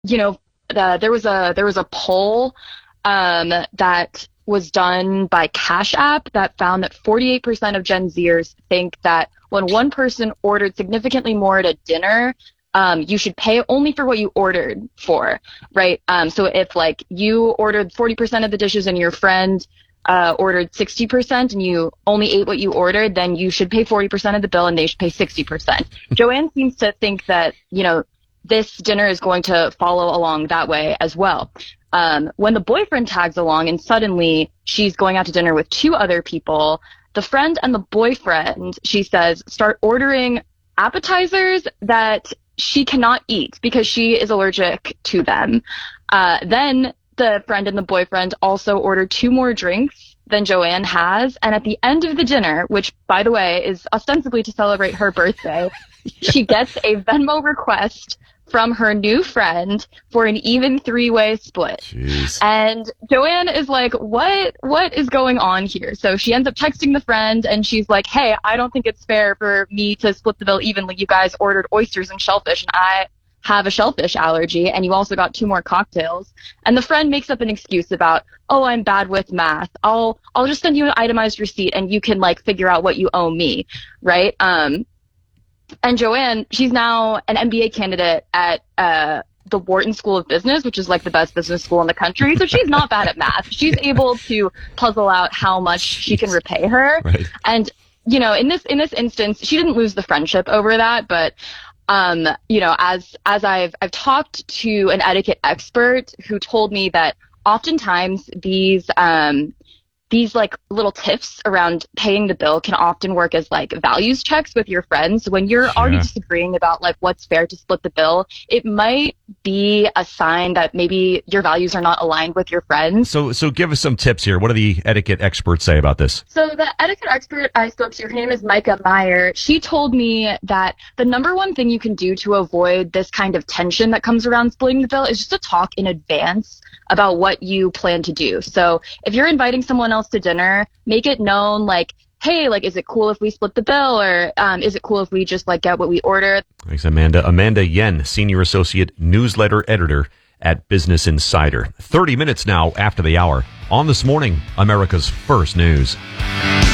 there was a poll that was done by Cash App that found that 48% of Gen Zers think that when one person ordered significantly more at a dinner, you should pay only for what you ordered for, right? So if like you ordered 40% of the dishes and your friend ordered 60% and you only ate what you ordered, then you should pay 40% of the bill and they should pay 60%. Joanne seems to think that, this dinner is going to follow along that way as well. When the boyfriend tags along and suddenly she's going out to dinner with two other people, the friend and the boyfriend, she says, start ordering appetizers that she cannot eat because she is allergic to them. Then the friend and the boyfriend also order two more drinks than Joanne has. And at the end of the dinner, which, by the way, is ostensibly to celebrate her birthday, she gets a Venmo request from her new friend for an even three-way split. Jeez. And Joanne is like, what is going on here? So she ends up texting the friend and she's like, hey, I don't think it's fair for me to split the bill evenly. You guys ordered oysters and shellfish and I have a shellfish allergy and you also got two more cocktails. And the friend makes up an excuse about, oh, I'm bad with math. I'll just send you an itemized receipt and you can like figure out what you owe me, right? And Joanne, she's now an MBA candidate at the Wharton School of Business, which is like the best business school in the country. So she's not bad at math. She's able to puzzle out how much she can repay her. Right. And, in this instance, she didn't lose the friendship over that. But, as I've talked to an etiquette expert who told me that oftentimes these like little tips around paying the bill can often work as like values checks with your friends. When you're already disagreeing about like what's fair to split the bill, it might be a sign that maybe your values are not aligned with your friends. So give us some tips here. What do the etiquette experts say about this? So the etiquette expert I spoke to, her name is Micah Meyer. She told me that the number one thing you can do to avoid this kind of tension that comes around splitting the bill is just to talk in advance about what you plan to do. So if you're inviting someone else to dinner, make it known like, hey, like, is it cool if we split the bill, or is it cool if we just like get what we ordered? Thanks, Amanda. Amanda Yen, Senior Associate Newsletter Editor at Business Insider. 30 minutes now after the hour on This Morning, America's First News.